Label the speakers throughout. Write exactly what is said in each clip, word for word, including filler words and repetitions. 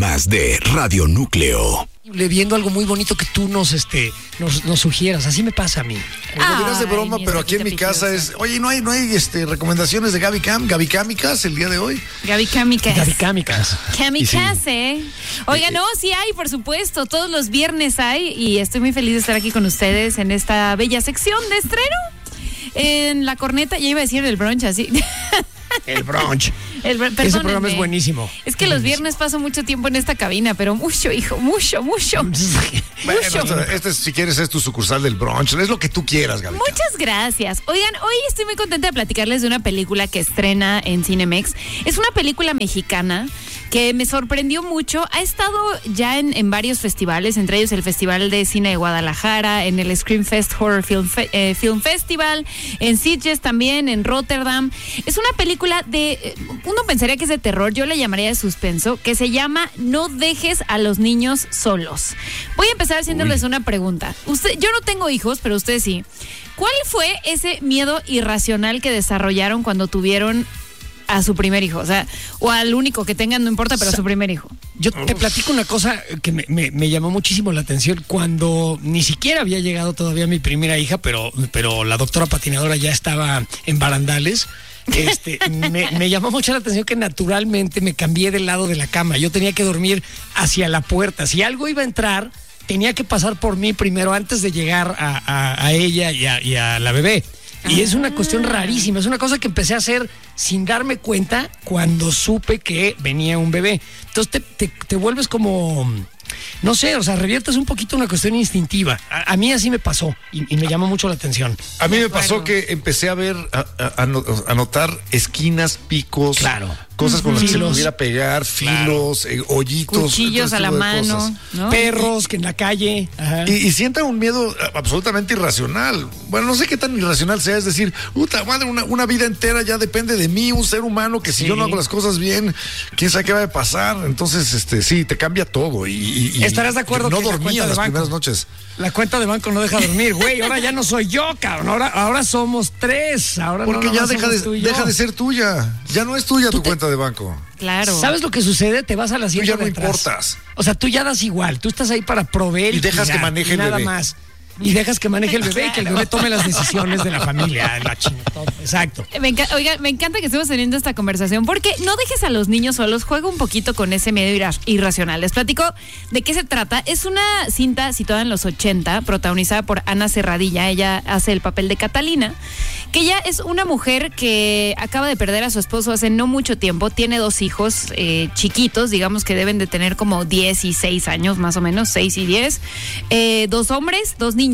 Speaker 1: más de Radio Núcleo.
Speaker 2: Viendo algo muy bonito que tú nos este nos, nos sugieras. Así me pasa a mí.
Speaker 3: Lo dirás de broma, pero aquí en mi casa es, oye, no hay no hay este recomendaciones de Gaby Cam, Gaby Cámicas el día de hoy.
Speaker 4: Gaby Cámicas.
Speaker 2: Gaby Cámicas.
Speaker 4: Cámicas, ¿eh? Oiga, no, sí hay, por supuesto. Todos los viernes hay y estoy muy feliz de estar aquí con ustedes en esta bella sección de estreno. En la corneta, ya iba a decir el brunch, así.
Speaker 2: El brunch.
Speaker 4: El,
Speaker 2: Ese programa es buenísimo.
Speaker 4: Es que los viernes paso mucho tiempo en esta cabina, pero mucho, hijo, mucho, mucho.
Speaker 3: Bueno,
Speaker 4: mucho.
Speaker 3: Este, si quieres, es tu sucursal del brunch. Es lo que tú quieras, Gaby.
Speaker 4: Muchas gracias. Oigan, hoy estoy muy contenta de platicarles de una película que estrena en Cinemex. Es una película mexicana que me sorprendió mucho. Ha estado ya en, en varios festivales, entre ellos el Festival de Cine de Guadalajara, en el Scream Fest Horror Film, Fe, eh, Film Festival, en Sitges también, en Rotterdam. Es una película de, uno pensaría que es de terror, yo le llamaría de suspenso, que se llama No dejes a los niños solos. Voy a empezar haciéndoles Uy. una pregunta. Usted, yo no tengo hijos, pero ustedes sí. ¿Cuál fue ese miedo irracional que desarrollaron cuando tuvieron a su primer hijo? O sea, o al único que tengan, no importa, pero a su primer hijo.
Speaker 2: Yo te platico una cosa que me, me, me llamó muchísimo la atención cuando ni siquiera había llegado todavía mi primera hija, pero, pero la doctora patinadora ya estaba en barandales. Este, me, me llamó mucho la atención que naturalmente me cambié del lado de la cama. Yo tenía que dormir hacia la puerta. Si algo iba a entrar, tenía que pasar por mí primero antes de llegar a, a, a ella y a, y a la bebé. Y es una cuestión rarísima, es una cosa que empecé a hacer sin darme cuenta cuando supe que venía un bebé. Entonces te, te, te vuelves como, no sé, o sea, reviertes un poquito una cuestión instintiva. A, a mí así me pasó y, y me llamó mucho la atención.
Speaker 3: A mí me pasó que empecé a ver, a, a, a notar esquinas, picos.
Speaker 2: Claro.
Speaker 3: Cosas con las que se
Speaker 2: Filos.
Speaker 3: pudiera pegar, filos, claro. eh, hoyitos.
Speaker 4: Cuchillos a la mano, ¿no?
Speaker 2: Perros que en la calle. Ajá.
Speaker 3: Y, y sienta un miedo absolutamente irracional. Bueno, no sé qué tan irracional sea, es decir, puta madre, una, una vida entera ya depende de mí, un ser humano que si sí. yo no hago las cosas bien, quién sabe qué va a pasar. Entonces, este, sí, te cambia todo. Y, y,
Speaker 2: ¿estarás de acuerdo
Speaker 3: no
Speaker 2: que
Speaker 3: dormía las
Speaker 2: banco,
Speaker 3: primeras noches?
Speaker 2: La cuenta de banco no deja dormir, güey. Ahora ya no soy yo, cabrón. Ahora, ahora somos tres. Ahora
Speaker 3: Porque
Speaker 2: no,
Speaker 3: ya deja de, deja de ser tuya. Ya no es tuya tu te... cuenta de banco.
Speaker 4: Claro.
Speaker 2: ¿Sabes lo que sucede? Te vas a la asiento
Speaker 3: Tú ya no
Speaker 2: de atrás.
Speaker 3: importas.
Speaker 2: O sea, tú ya das igual. Tú estás ahí para proveer
Speaker 3: y, y dejas
Speaker 2: cuidar,
Speaker 3: que maneje el
Speaker 2: nada
Speaker 3: bebé.
Speaker 2: más. Y dejas que maneje el bebé claro. y que el bebé tome las decisiones de la familia, la chingada, todo. Exacto.
Speaker 4: Me enca- Oiga, me encanta que estemos teniendo esta conversación porque no dejes a los niños solos, juega un poquito con ese miedo ira- irracional. Les platico de qué se trata. Es una cinta situada en los ochenta, protagonizada por Ana Serradilla. Ella hace el papel de Catalina, que ella es una mujer que acaba de perder a su esposo hace no mucho tiempo. Tiene dos hijos eh, chiquitos, digamos que deben de tener como diez y seis años, más o menos, seis y diez. Eh, dos hombres, dos niños.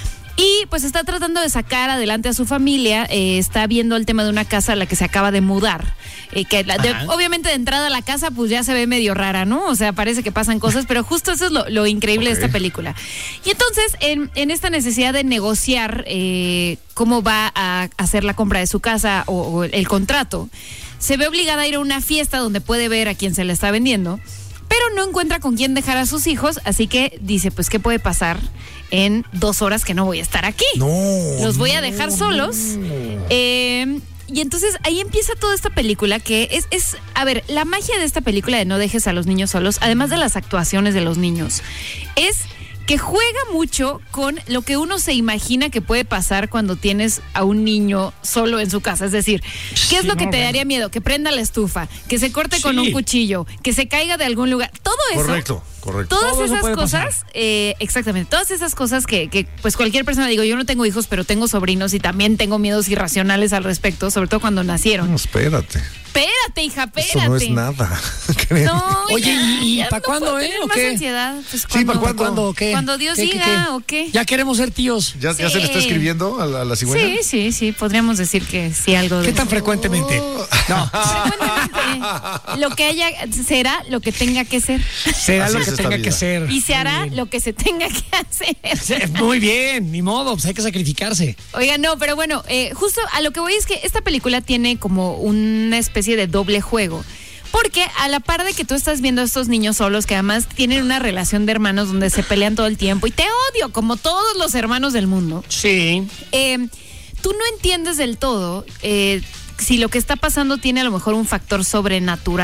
Speaker 4: Y pues está tratando de sacar adelante a su familia, eh, está viendo el tema de una casa a la que se acaba de mudar, eh, que la, de, obviamente de entrada a la casa pues ya se ve medio rara, ¿no? O sea, parece que pasan cosas, pero justo eso es lo, lo increíble okay. de esta película. Y entonces, en, en esta necesidad de negociar eh, cómo va a hacer la compra de su casa o, o el contrato, se ve obligada a ir a una fiesta donde puede ver a quien se la está vendiendo, pero no encuentra con quién dejar a sus hijos, así que dice, pues, ¿qué puede pasar en dos horas que no voy a estar aquí?
Speaker 3: No.
Speaker 4: Los voy a
Speaker 3: no,
Speaker 4: dejar solos.
Speaker 3: No.
Speaker 4: Eh, y entonces ahí empieza toda esta película que es, es, a ver, la magia de esta película de No dejes a los niños solos, además de las actuaciones de los niños, es que juega mucho con lo que uno se imagina que puede pasar cuando tienes a un niño solo en su casa. Es decir, ¿qué sí, es lo que no, te daría bueno. miedo? Que prenda la estufa, que se corte sí. con un cuchillo, que se caiga de algún lugar. Todo eso.
Speaker 3: Correcto, correcto.
Speaker 4: Todas
Speaker 2: Todo
Speaker 4: esas cosas, eh, exactamente, todas esas cosas que, que pues cualquier persona, digo, yo no tengo hijos, pero tengo sobrinos y también tengo miedos irracionales al respecto, sobre todo cuando nacieron.
Speaker 3: No, espérate.
Speaker 4: Espérate, hija, espérate.
Speaker 3: Eso no es nada.
Speaker 4: No,
Speaker 2: oye,
Speaker 4: ya,
Speaker 2: ¿y, y
Speaker 4: ya
Speaker 2: para
Speaker 4: no
Speaker 2: cuándo, eh? ¿O qué?
Speaker 4: Ansiedad. Pues,
Speaker 3: sí, ¿para cuándo?
Speaker 2: ¿Cuándo, qué?
Speaker 4: Cuando Dios
Speaker 2: ¿Qué,
Speaker 4: diga,
Speaker 2: qué, qué?
Speaker 4: ¿o qué?
Speaker 2: Ya queremos ser tíos.
Speaker 3: ¿Ya,
Speaker 4: sí.
Speaker 3: ¿Ya se le está escribiendo a la, a la cigüeña?
Speaker 4: Sí, sí, sí, podríamos decir que sí, algo de
Speaker 2: ¿Qué tan
Speaker 4: eso.
Speaker 2: frecuentemente?
Speaker 3: Oh.
Speaker 2: No.
Speaker 4: Frecuentemente. Lo que haya, será lo que tenga que ser.
Speaker 2: Será
Speaker 3: Así
Speaker 2: lo que tenga
Speaker 3: vida.
Speaker 2: que ser.
Speaker 4: Y se hará lo que se tenga que hacer.
Speaker 2: Muy bien, ni modo, pues hay que sacrificarse.
Speaker 4: Oiga, no, pero bueno, eh, justo a lo que voy es que esta película tiene como una especie de doble juego. Porque a la par de que tú estás viendo a estos niños solos, que además tienen una relación de hermanos donde se pelean todo el tiempo, y te odio como todos los hermanos del mundo.
Speaker 2: Sí.
Speaker 4: Eh, tú no entiendes del todo eh, si lo que está pasando tiene a lo mejor un factor sobrenatural.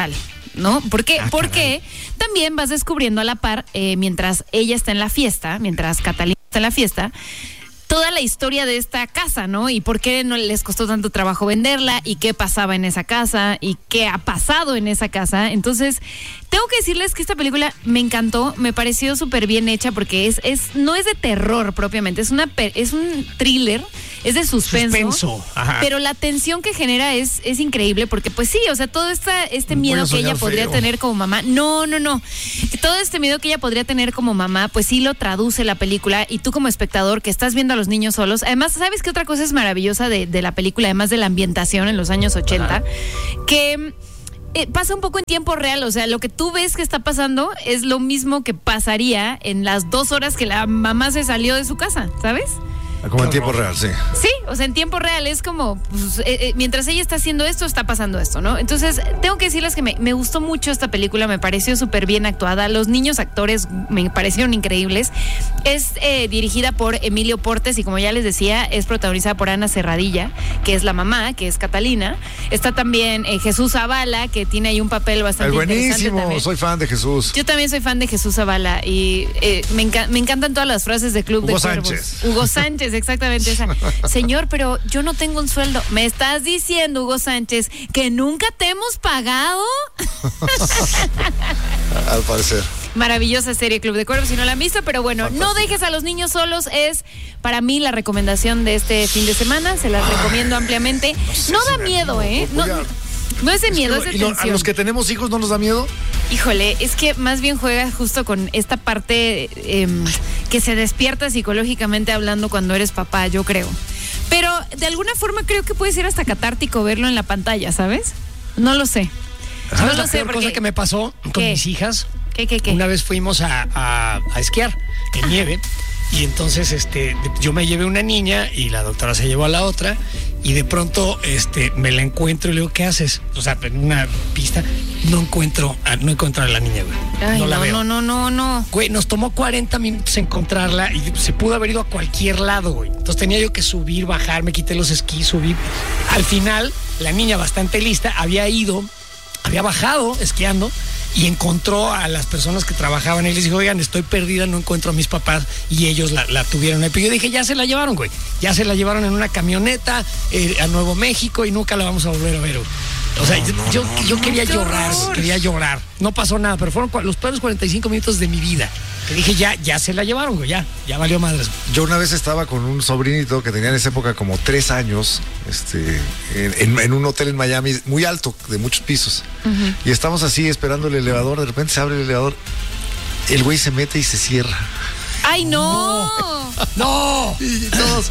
Speaker 4: ¿no? ¿Por qué?
Speaker 2: Ah,
Speaker 4: Porque también vas descubriendo a la par, eh, mientras ella está en la fiesta, mientras Catalina está en la fiesta, toda la historia de esta casa, ¿no? Y por qué no les costó tanto trabajo venderla y qué pasaba en esa casa y qué ha pasado en esa casa. Entonces, tengo que decirles que esta película me encantó, me pareció súper bien hecha porque es, es, no es de terror propiamente, es una es un thriller, es de suspenso.
Speaker 2: Suspenso, ajá.
Speaker 4: Pero la tensión que genera es, es increíble porque pues sí, o sea, todo esta, este
Speaker 3: Voy
Speaker 4: miedo
Speaker 3: a
Speaker 4: que ella
Speaker 3: soñar
Speaker 4: podría
Speaker 3: feo.
Speaker 4: tener como mamá, no, no, no, todo este miedo que ella podría tener como mamá, pues sí lo traduce la película y tú como espectador que estás viendo a los niños solos, además, ¿sabes qué otra cosa es maravillosa de, de la película, además de la ambientación en los años ochenta? Ajá. Que eh, pasa un poco en tiempo real, o sea, lo que tú ves que está pasando es lo mismo que pasaría en las dos horas que la mamá se salió de su casa, ¿sabes?
Speaker 3: Como en tiempo real, sí.
Speaker 4: Sí, o sea, en tiempo real es como, pues, eh, eh, mientras ella está haciendo esto, está pasando esto, ¿no? Entonces, tengo que decirles que me, me gustó mucho esta película, me pareció súper bien actuada, los niños actores me parecieron increíbles. Es eh, dirigida por Emilio Portes y como ya les decía, es protagonizada por Ana Serradilla, que es la mamá, que es Catalina. Está también eh, Jesús Zavala, que tiene ahí un papel bastante
Speaker 3: Es
Speaker 4: interesante
Speaker 3: buenísimo,
Speaker 4: también.
Speaker 3: soy fan de Jesús.
Speaker 4: Yo también soy fan de Jesús Zavala y eh, me, enca- me encantan todas las frases de Club
Speaker 3: Hugo
Speaker 4: de Cuervos.
Speaker 3: Sánchez.
Speaker 4: Hugo Sánchez, exactamente esa. Señor, pero yo no tengo un sueldo. ¿Me estás diciendo, Hugo Sánchez, que nunca te hemos pagado?
Speaker 3: Al parecer.
Speaker 4: Maravillosa serie Club de Cuervos, si no la han visto, pero bueno, no dejes a los niños solos, es para mí la recomendación de este fin de semana, se las recomiendo ampliamente. No da miedo, ¿eh? No, no es de miedo, es de
Speaker 3: ¿Y lo-
Speaker 4: tensión.
Speaker 3: a los que tenemos hijos no nos da miedo?
Speaker 4: Híjole, es que más bien juega justo con esta parte eh, que se despierta psicológicamente hablando cuando eres papá, yo creo. Pero de alguna forma creo que puede ser hasta catártico verlo en la pantalla, ¿sabes? No lo sé.
Speaker 2: ¿Sabes
Speaker 4: No
Speaker 2: la
Speaker 4: lo sé
Speaker 2: peor
Speaker 4: porque...
Speaker 2: cosa que me pasó con
Speaker 4: ¿Qué?
Speaker 2: mis hijas?
Speaker 4: ¿Qué, qué, qué?
Speaker 2: Una vez fuimos a, a, a esquiar en nieve y entonces este, yo me llevé una niña y la doctora se llevó a la otra y de pronto este, me la encuentro y le digo, ¿qué haces? O sea, en una pista no encuentro, a, no encuentro a la niña, güey.
Speaker 4: Ay,
Speaker 2: no la
Speaker 4: no,
Speaker 2: veo.
Speaker 4: no, no, no, no.
Speaker 2: Güey, nos tomó cuarenta minutos encontrarla y se pudo haber ido a cualquier lado, güey. Entonces tenía yo que subir, bajar, me quité los esquís, subir. Al final, la niña bastante lista había ido, había bajado esquiando y encontró a las personas que trabajaban y les dijo, oigan, estoy perdida, no encuentro a mis papás y ellos la, la tuvieron ahí. Pero yo dije, ya se la llevaron, güey. Ya se la llevaron en una camioneta eh, a Nuevo México y nunca la vamos a volver a ver, güey. O sea, no, no, yo, no, yo no, quería no, llorar, güey, quería llorar. No pasó nada, pero fueron los peores cuarenta y cinco minutos de mi vida. Que dije, ya, ya se la llevaron, güey, ya, ya valió madres.
Speaker 3: Yo una vez estaba con un sobrinito que tenía en esa época como tres años, este, en, en, en un hotel en Miami, muy alto, de muchos pisos. Uh-huh. Y estamos así esperando el elevador, de repente se abre el elevador, el güey se mete y se cierra.
Speaker 4: ¡Ay, no!
Speaker 2: ¡No!
Speaker 3: Y todos,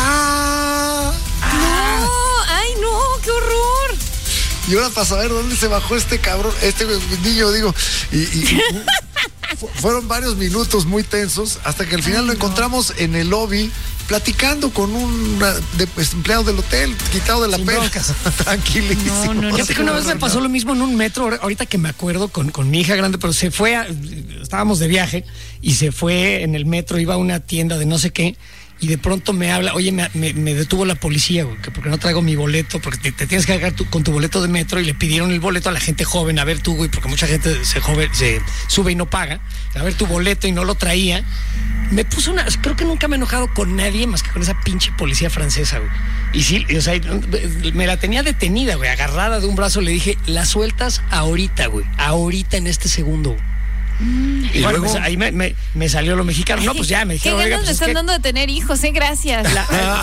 Speaker 3: ¡ah!
Speaker 4: ¡No! ¡Ay, no! ¡Qué horror!
Speaker 3: Y ahora para saber dónde se bajó este cabrón, este niño, digo, y, y, y fu- fueron varios minutos muy tensos hasta que al final Ay, lo encontramos no. en el lobby platicando con un de, pues, empleado del hotel, quitado de la pena. Tranquilísimo.
Speaker 4: No, no, no,
Speaker 2: Fíjate que una vez me pasó lo mismo en un metro, ahorita que me acuerdo, con, con mi hija grande, pero se fue, a, estábamos de viaje y se fue en el metro, iba a una tienda de no sé qué. Y de pronto me habla, oye, me, me, me detuvo la policía, güey, que porque no traigo mi boleto, porque te, te tienes que cargar tu, con tu boleto de metro, y le pidieron el boleto a la gente joven, a ver tú, güey, porque mucha gente se, joven, se sube y no paga, a ver tu boleto y no lo traía. Me puso una, creo que nunca me he enojado con nadie más que con esa pinche policía francesa, güey. Y sí, o sea, me la tenía detenida, güey, agarrada de un brazo, le dije, la sueltas ahorita, güey, ahorita en este segundo, güey. Y, y bueno, luego, pues, ahí me, me, me salió lo mexicano. No, pues ya me dijeron.
Speaker 4: ¿Qué ganas
Speaker 2: pues,
Speaker 4: me están
Speaker 2: que...
Speaker 4: dando de tener hijos, eh? Gracias. La...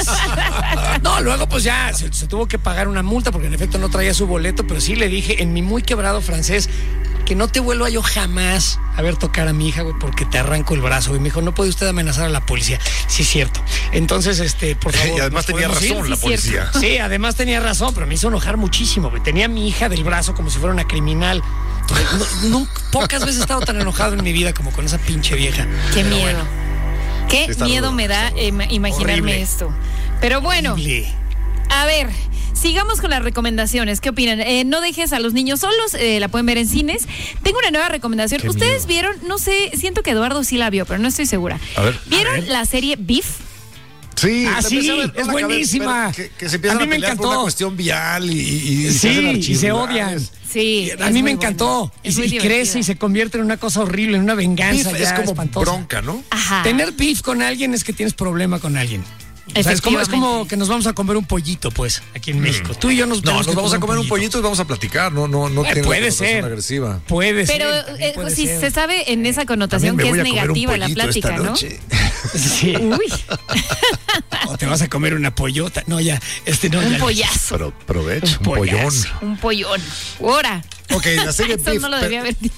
Speaker 2: no, luego pues ya se, se tuvo que pagar una multa porque en efecto no traía su boleto, pero sí le dije en mi muy quebrado francés que no te vuelva yo jamás a ver tocar a mi hija, güey, porque te arranco el brazo. Y me dijo, no puede usted amenazar a la policía. Sí, es cierto. Entonces, este, por favor.
Speaker 3: Y además tenía razón ir? la
Speaker 4: sí,
Speaker 3: policía.
Speaker 4: Cierto.
Speaker 2: Sí, además tenía razón, pero me hizo enojar muchísimo, güey. Tenía a mi hija del brazo como si fuera una criminal. No, no, pocas veces he estado tan enojado en mi vida como con esa pinche vieja.
Speaker 4: Qué Pero miedo. Bueno. Qué está miedo me da eh, imaginarme horrible. Esto. Pero bueno, horrible. A ver, sigamos con las recomendaciones. ¿Qué opinan? Eh, no dejes a los niños solos, eh, la pueden ver en cines. Tengo una nueva recomendación. Qué Ustedes miedo. vieron, no sé, siento que Eduardo sí la vio, pero no estoy segura.
Speaker 3: A ver,
Speaker 4: ¿Vieron
Speaker 3: a ver.
Speaker 4: la serie Beef?
Speaker 2: Sí, ah, sí, ver, es buenísima.
Speaker 3: Que, que se empiezan
Speaker 2: a mí
Speaker 3: a
Speaker 2: me
Speaker 3: pelear
Speaker 2: encantó.
Speaker 3: por una cuestión vial y, y, y
Speaker 2: sí,
Speaker 3: se
Speaker 2: y se odian.
Speaker 4: Sí, Sí.
Speaker 2: A
Speaker 4: es
Speaker 2: mí
Speaker 4: muy
Speaker 2: me encantó.
Speaker 4: buena. Es
Speaker 2: Y,
Speaker 4: muy
Speaker 2: y crece
Speaker 4: divertida.
Speaker 2: y se convierte en una cosa horrible, en una venganza.
Speaker 3: Beef
Speaker 2: ya
Speaker 3: es como
Speaker 2: espantosa.
Speaker 3: bronca, ¿no?
Speaker 4: Ajá.
Speaker 2: Tener beef con alguien es que tienes problema con alguien. O sea, es, como, es como
Speaker 4: Efectivamente.
Speaker 2: que nos vamos a comer un pollito, pues, aquí en México. Tú y yo nos
Speaker 3: No,
Speaker 2: tenemos
Speaker 3: nos
Speaker 2: que
Speaker 3: vamos a comer un pollito y vamos a platicar, no, no, no
Speaker 2: Eh,
Speaker 3: tiene
Speaker 2: puede
Speaker 3: una connotación
Speaker 2: ser.
Speaker 3: agresiva.
Speaker 2: Puede
Speaker 4: Pero
Speaker 2: ser. también
Speaker 4: eh,
Speaker 2: puede
Speaker 4: si
Speaker 2: ser.
Speaker 4: se sabe en esa connotación
Speaker 3: También
Speaker 4: que
Speaker 3: me
Speaker 4: es
Speaker 3: voy a comer un
Speaker 4: negativa la
Speaker 3: pollito
Speaker 4: plática,
Speaker 3: esta
Speaker 4: ¿no?
Speaker 3: noche.
Speaker 2: Sí.
Speaker 4: Uy,
Speaker 2: O te vas a comer una pollota. No, ya. Este no,
Speaker 4: un
Speaker 2: ya.
Speaker 4: pollazo,
Speaker 3: Pero provecho,
Speaker 2: Un
Speaker 3: un pollón.
Speaker 2: pollazo.
Speaker 4: un pollón. Ahora.
Speaker 3: Ok, la serie
Speaker 4: Eso
Speaker 3: Beef.
Speaker 4: no lo
Speaker 3: pe-
Speaker 4: debía haber dicho.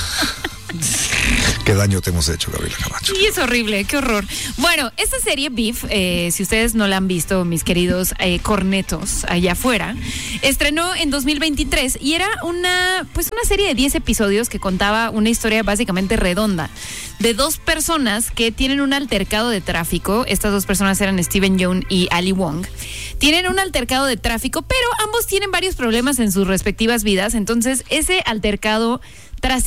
Speaker 3: Qué daño te hemos hecho, Gabriela Camacho.
Speaker 4: Sí, es horrible, qué horror. Bueno, esta serie Beef, eh, si ustedes no la han visto, mis queridos eh, cornetos allá afuera, estrenó en dos mil veintitrés y era una, pues una serie de diez episodios que contaba una historia básicamente redonda de dos personas que tienen un altercado de tráfico. Estas dos personas eran Steven Yeun y Ali Wong. Tienen un altercado de tráfico, pero ambos tienen varios problemas en sus respectivas vidas. Entonces, ese altercado trasciende